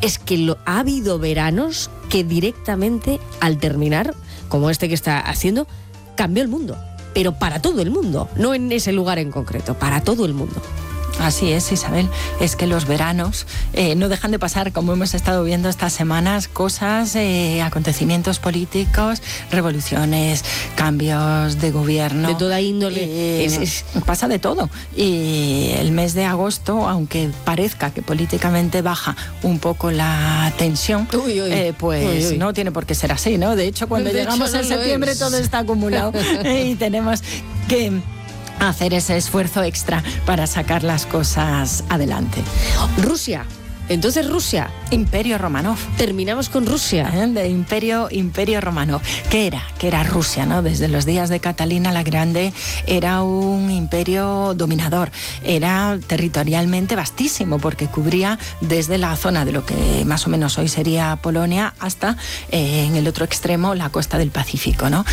es que ha habido veranos que directamente al terminar, como este que está haciendo, cambió el mundo. Pero para todo el mundo, no en ese lugar en concreto, para todo el mundo. Así es, Isabel, es que los veranos no dejan de pasar, como hemos estado viendo estas semanas, cosas, acontecimientos políticos, revoluciones, cambios de gobierno. De toda índole. Pasa de todo. Y el mes de agosto, aunque parezca que políticamente baja un poco la tensión, pues no tiene por qué ser así, ¿no? De hecho, cuando llegamos a septiembre todo está acumulado y tenemos que hacer ese esfuerzo extra para sacar las cosas adelante. Rusia. Entonces Rusia. Imperio Romanov. Terminamos con Rusia. De Imperio Romanov. ¿Qué era? ¿Qué era Rusia, no? Desde los días de Catalina la Grande era un imperio dominador. Era territorialmente vastísimo porque cubría desde la zona de lo que más o menos hoy sería Polonia hasta en el otro extremo la costa del Pacífico, ¿no?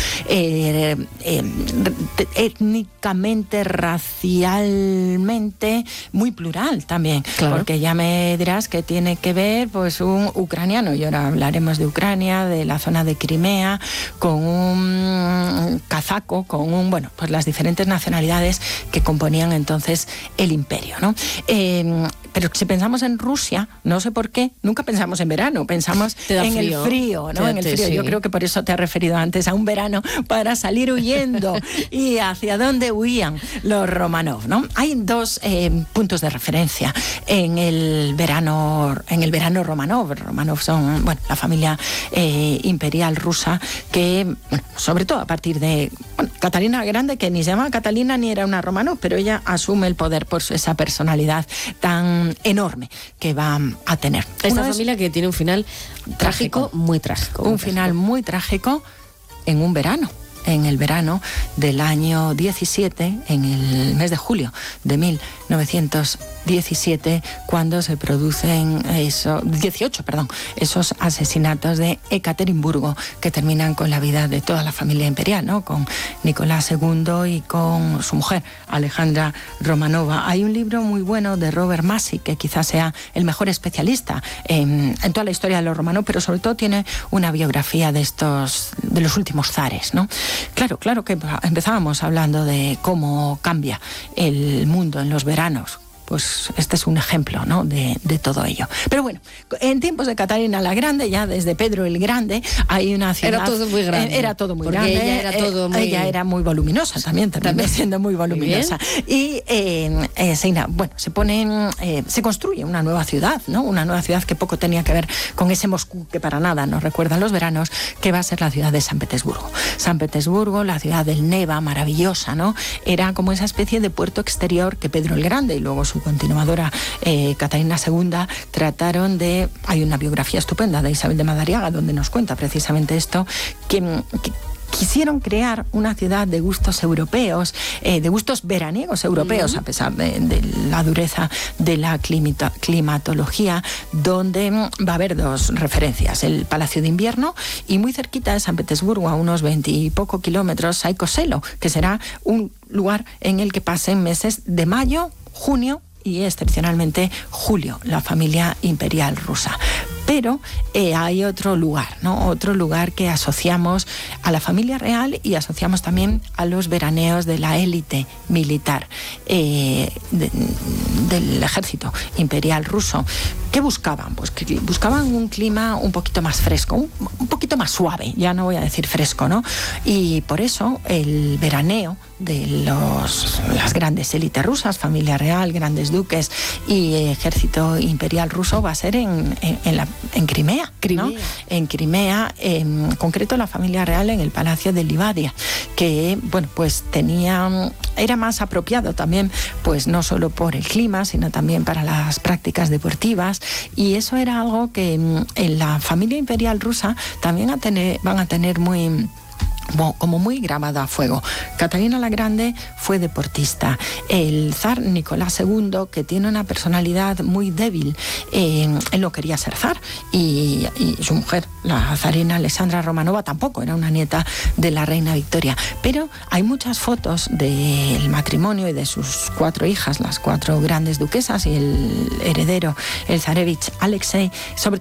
Étnicamente, racialmente, muy plural también. Claro. Porque ya me dirás que tiene que ver pues un ucraniano, y ahora hablaremos de Ucrania, de la zona de Crimea, con un kazaco, con un, bueno, pues las diferentes nacionalidades que componían entonces el imperio, ¿no? Pero si pensamos en Rusia, no sé por qué, nunca pensamos en verano, pensamos en el frío, ¿no? En el frío. Sí. Yo creo que por eso te has referido antes a un verano para salir huyendo. ¿Y hacia dónde huían los Romanov, no? Hay dos puntos de referencia en el verano Romanov. Romanov son, bueno, la familia imperial rusa que, bueno, sobre todo a partir de Catalina la Grande, que ni se llamaba Catalina ni era una Romanov, pero ella asume el poder por esa personalidad tan enorme que va a tener. Esta familia que tiene un final trágico, muy trágico. Un final muy trágico en un verano. En el verano del año 17, en el mes de julio de 1917, cuando se producen esos asesinatos de Ekaterimburgo que terminan con la vida de toda la familia imperial, ¿no? Con Nicolás II y con su mujer, Alejandra Romanova. Hay un libro muy bueno de Robert Massi, que quizás sea el mejor especialista en toda la historia de los Romanov, pero sobre todo tiene una biografía de los últimos zares, ¿no? Claro que empezábamos hablando de cómo cambia el mundo en los veranos. Pues este es un ejemplo, ¿no? de todo ello. Pero bueno, en tiempos de Catalina la Grande, ya desde Pedro el Grande, hay una ciudad... Era todo muy grande. Era todo muy grande. Ella era muy voluminosa también siendo muy voluminosa. Y se construye una nueva ciudad, ¿no? Una nueva ciudad que poco tenía que ver con ese Moscú que para nada nos recuerdan los veranos, que va a ser la ciudad de San Petersburgo. San Petersburgo, la ciudad del Neva, maravillosa, ¿no? Era como esa especie de puerto exterior que Pedro el Grande y luego su continuadora Catalina II trataron de... Hay una biografía estupenda de Isabel de Madariaga donde nos cuenta precisamente esto, que quisieron crear una ciudad de gustos europeos, de gustos veraniegos europeos, a pesar de la dureza de la climatología, donde va a haber dos referencias: el Palacio de Invierno y muy cerquita de San Petersburgo, a unos 20 y poco kilómetros, hay Koselo, que será un lugar en el que pasen meses de mayo, junio y excepcionalmente julio, la familia imperial rusa. Pero hay otro lugar, ¿no? Otro lugar que asociamos a la familia real y asociamos también a los veraneos de la élite militar del ejército imperial ruso. ¿Qué buscaban? Pues que buscaban un clima un poquito más fresco, un poquito más suave, ya no voy a decir fresco, ¿no? Y por eso el veraneo de las grandes élites rusas, familia real, grandes duques y ejército imperial ruso, va a ser en Crimea, ¿no? En Crimea, en concreto la familia real en el Palacio de Livadia, que, bueno, pues era más apropiado también, pues no solo por el clima, sino también para las prácticas deportivas, y eso era algo que en la familia imperial rusa también van a tener como muy grabada a fuego. Catalina la Grande fue deportista. El zar Nicolás II, que tiene una personalidad muy débil, él no quería ser zar, y su mujer, la zarina Alexandra Romanova, tampoco, era una nieta de la reina Victoria. Pero hay muchas fotos del matrimonio y de sus 4 hijas, las 4 grandes duquesas y el heredero, el zarevich Alexei, sobre